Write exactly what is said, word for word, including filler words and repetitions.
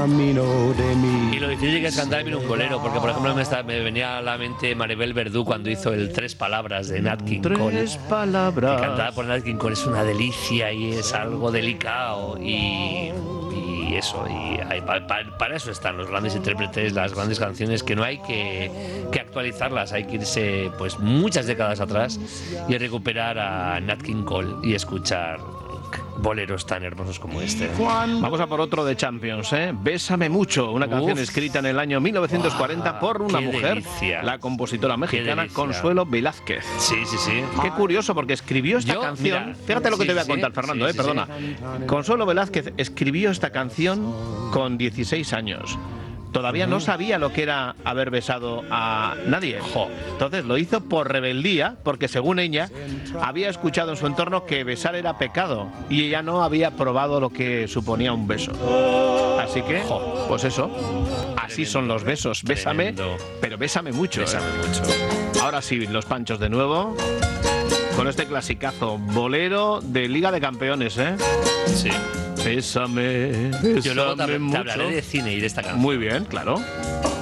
camino de mí. Y lo difícil que es cantar en un bolero, porque por ejemplo me, está, me venía a la mente Maribel Verdú cuando hizo el Tres Palabras de Nat King Cole. Tres palabras. Que cantada por Nat King Cole es una delicia y es algo delicado y... y eso, y hay, para, para eso están los grandes intérpretes, las grandes canciones, que no hay que, que actualizarlas, hay que irse pues muchas décadas atrás y recuperar a Nat King Cole y escuchar boleros tan hermosos como este. Vamos a por otro de Champions, ¿eh? Bésame mucho, una canción Uf. escrita en el año mil novecientos cuarenta Wow, por una qué mujer, delicia. la compositora mexicana delicia. Consuelo Velázquez. Sí, sí, sí. Qué curioso, porque escribió esta Yo, canción. mira, Fíjate lo que sí, te voy a sí, contar, sí, Fernando, sí, eh, sí, perdona. sí. Consuelo Velázquez escribió esta canción con dieciséis años. Todavía no sabía lo que era haber besado a nadie. Jo. Entonces lo hizo por rebeldía, porque según ella, había escuchado en su entorno que besar era pecado y ella no había probado lo que suponía un beso. Así que, jo, pues eso, así Tremendo, son los besos. Bésame, tremendo. pero bésame mucho. Bésame eh. mucho. Ahora sí, los Panchos de nuevo, con este clasicazo, bolero de Liga de Campeones, ¿eh? Sí. Bésame, bésame Yo luego te, te mucho. hablaré de cine y de esta canción. Muy bien, claro.